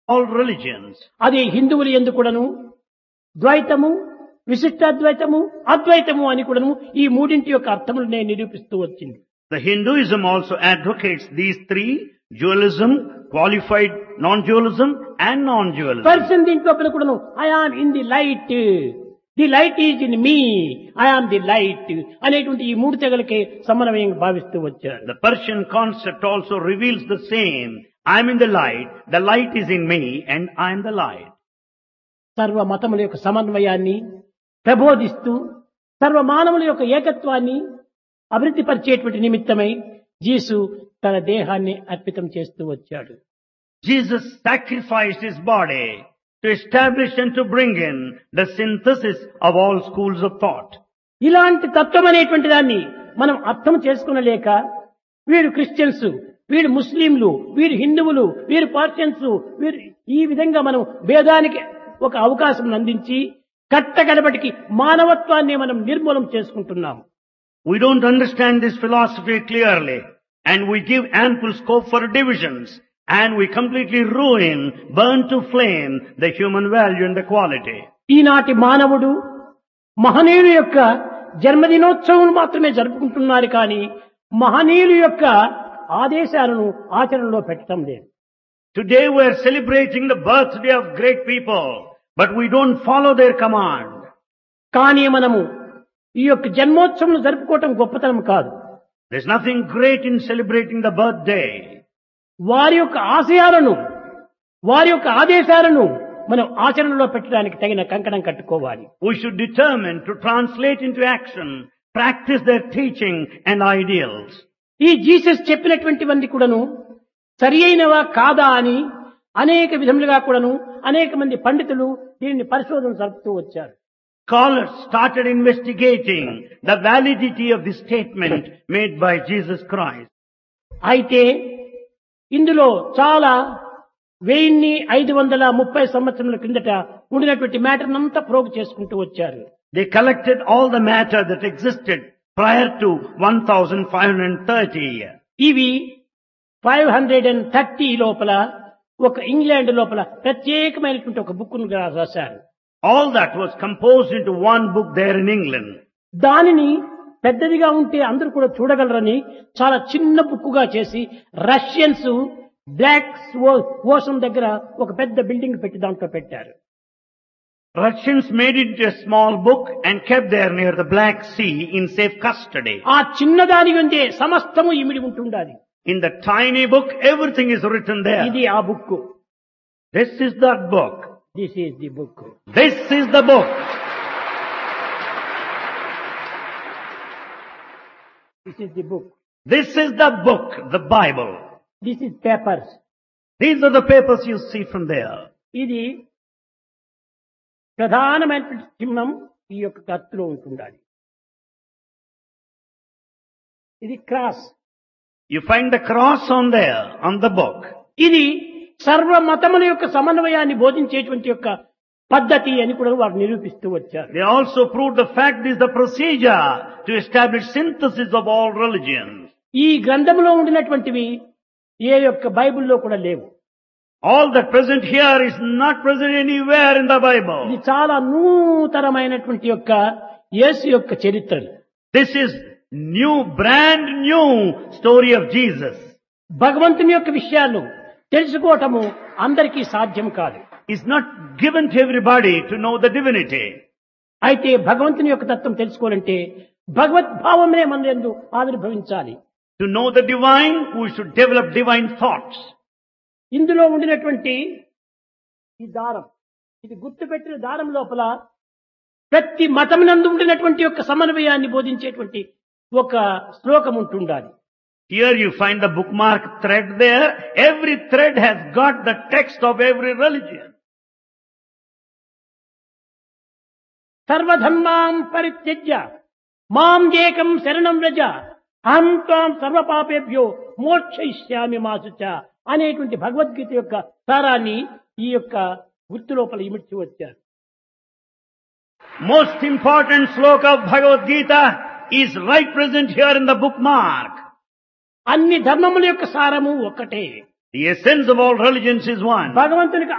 all religions. అది హిందువులు యందు కూడాను ద్వైతము, విశిష్టాద్వైతము, అద్వైతము అని కూడాను ఈ మూడింటి యొక్క అర్థములు నేను నిరూపిస్తూ వచ్చింది. The Hinduism also advocates these three: dualism, qualified non-dualism and non-dualism. Person దీంట్లో కూడాను I am in the light, the light is in me, I am the light అనేటువంటి ఈ మూడు తెగలకే సమన్వయంగా భావిస్తూ వచ్చారు. The Persian concept also reveals the same. I am in the light is in me, and I am the light. సర్వ మతముల యొక్క సమన్వయాన్ని ప్రబోధిస్తూ సర్వ మానవుల యొక్క ఏకత్వాన్ని అభివృద్ధి పరిచేటువంటి నిమిత్తమై యేసు తన దేహాన్ని అర్పితం చేస్తూ వచ్చాడు. Jesus sacrificed his body to establish and to bring in the synthesis of all schools of thought. ఇలాంటి తత్వం అనేటువంటి దాన్ని మనం అర్థం చేసుకునలేక వీరు క్రిస్టియన్స్, వీరు ముస్లింలు, వీరు హిందువులు, వీరు పర్షియన్స్, వీరు ఈ విధంగా మనం భేదానికి ఒక అవకాశం అందించి కట్టగడబటికి మానవత్వాన్ని మనం నిర్మూలం చేసుకుంటున్నాం. We don't understand this philosophy clearly, and we give ample scope for divisions, and we completely ruin, burn to flame the human value and the quality. ఈనాటి మానవుడు మహనీయుల యొక్క జన్మదినోత్సవం మాత్రమే జరుపుకుంటున్నారు కానీ మహనీయుల యొక్క ఆదేశాలను ఆచరణలో పెట్టడం లేదు. Today we are celebrating the birthday of great people, but we don't follow their command. కానీ మనము ఈ యొక్క జన్మోత్సవం జరుపుకోవటం గొప్పతనం కాదు. There's nothing great in celebrating the birthday. వారి యొక్క ఆశయాలను, వారి యొక్క ఆదేశాలను మనం ఆచరణలో పెట్టడానికి తగిన కంకణం కట్టుకోవాలి. We should determine to translate into action, practice their teaching and ideals. ఈ జీసస్ చెప్పినటువంటివన్నీ కూడాను సరి అయినవా కాదా అని అనేక విధములుగా కూడాను అనేక మంది పండితులు దీనిని పరిశోధన జరుపుతూ వచ్చారు. Scholars started investigating the validity of the statement made by Jesus Christ. అయితే ఇందులో చాలా 1530 సంవత్సరముల కిందట ఉండినటువంటి మ్యాటర్ అంతా ప్రోగ్ చేసుకుంటూ వచ్చారు. They collected all the matter that existed prior to 1530. ఇవి 530 లోపల ఒక ఇంగ్లాండ్ లోపల ప్రత్యేకమైనటువంటి ఒక బుక్ రాశారు. All that was composed into one book there in England. దానిని పెద్దదిగా ఉంటే అందరూ కూడా చూడగలరని చాలా చిన్న బుక్కుగా చేసి రష్యన్స్ బ్లాక్ ఓషన్ దగ్గర ఒక పెద్ద బిల్డింగ్ పెట్టి దాంట్లో పెట్టారు. Russians made it a small book and kept there near the Black Sea in safe custody. ఆ చిన్నదాని ఉండే సమస్తము ఇమిడి ఉంటుండాలి. In the tiny book, everything is written there. ఇది ఆ book. This is that book. This is the book. This is the book. This is the book. This is the book, the Bible. This is papers. These are the papers you see from there. ఇది ప్రధానమైనటువంటి చిహ్నం ఈ యొక్క కత్తులో ఉంటుండాలి. ఇది cross. You find the cross on there, on the book. ఇది సర్వ మతముల యొక్క సమన్వయాన్ని బోధించేటువంటి యొక్క పద్ధతి అని కూడా వారు నిరూపిస్తూ వచ్చారు. They also proved the fact is the procedure to establish synthesis of all religions. ఈ గ్రంథంలో ఉండినటువంటివి ఏ యొక్క బైబిల్లో కూడా లేవు. All that present here is not present anywhere in the Bible. ఇది చాలా నూతనమైనటువంటి యొక్క యేసు యొక్క చరిత్ర. This is new, brand new story of Jesus. భగవంతుని యొక్క విషయాలు తెలుసుకోవటము అందరికీ సాధ్యం కాదు. It's not given to everybody to know the divinity. అయితే భగవంతుని యొక్క తత్వం తెలుసుకోవాలంటే భగవద్భావమే మన యందు ఆవిర్భవించాలి. To know the divine, we should develop divine thoughts. ఇందులో ఉండినటువంటి ఈ దారం, ఇది గుర్తుపెట్టిన దారం లోపల ప్రతి మతమునందు ఉండినటువంటి యొక్క సమన్వయాన్ని బోధించేటువంటి ఒక శ్లోకం ఉంటుండాలి. Here you find the bookmark thread there. Every thread has got the text of every religion. సర్వధర్మాం పరిత్యజ్య మాం ఏకం శరణం వ్రజ అహం త్వాం సర్వపాపేభ్యో మోక్షయిష్యామి మా శుచ అనేటువంటి భగవద్గీత యొక్క సారాన్ని ఈ యొక్క గుర్తు లోపల ఇమిడ్చి వచ్చారు. Most important sloka of Bhagavad Gita is right present here in the bookmark. అన్ని ధర్మముల యొక్క సారము ఒక్కటే. The essence of all religions is one. భగవంతునికి